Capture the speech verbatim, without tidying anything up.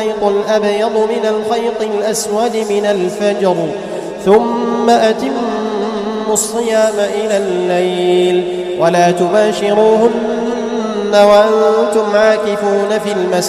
الخيط الأبيض من الخيط الأسود من الفجر ثم أتموا الصيام إلى الليل ولا تباشروهن وأنتم عاكفون في المساجد